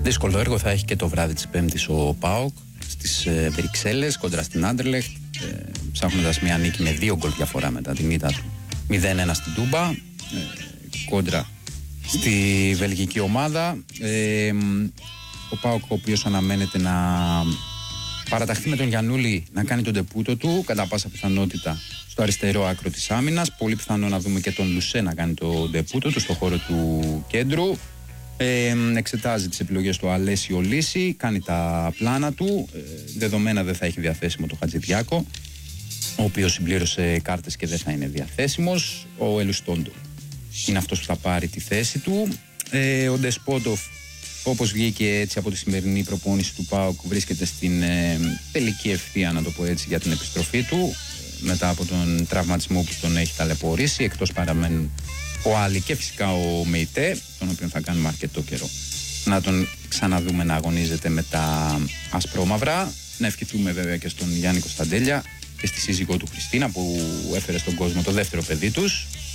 Δύσκολο έργο θα έχει και το βράδυ της Πέμπτης ο ΠΑΟΚ στις Βρυξέλλες κόντρα στην Άντερλεχτ, ψάχνοντας μια νίκη με 2 γκολ διαφορά μετά την ήττα του 0-1 στην Τούμπα, κόντρα στη βελγική ομάδα. Ο ΠΑΟΚ, ο οποίος αναμένεται να παραταχθεί με τον Γιαννούλη να κάνει τον ντεπούτο του, κατά πάσα πιθανότητα στο αριστερό άκρο της άμυνας. Πολύ πιθανό να δούμε και τον Λουσέ να κάνει τον ντεπούτο του στο χώρο του κέντρου. Εξετάζει τις επιλογές του Αλέσιο Λύση, κάνει τα πλάνα του. Δεδομένα δεν θα έχει διαθέσιμο το Χατζηδιάκο, ο οποίος συμπλήρωσε κάρτες και δεν θα είναι διαθέσιμος. Ο Ελουστόντο είναι αυτός που θα πάρει τη θέση του. Ο Ντεσπότοφ, όπως βγήκε έτσι από τη σημερινή προπόνηση του ΠΑΟΚ, βρίσκεται στην τελική ευθεία, να το πω έτσι, για την επιστροφή του μετά από τον τραυματισμό που τον έχει ταλαιπωρήσει. Εκτός παραμένουν ο Άλλη και φυσικά ο Μεϊτέ, τον οποίο θα κάνουμε αρκετό καιρό να τον ξαναδούμε να αγωνίζεται με τα ασπρόμαυρα. Να ευχηθούμε βέβαια και στον Γιάννη Κωνσταντέλια και στη σύζυγό του Χριστίνα, που έφερε στον κόσμο το δεύτερο παιδί τους.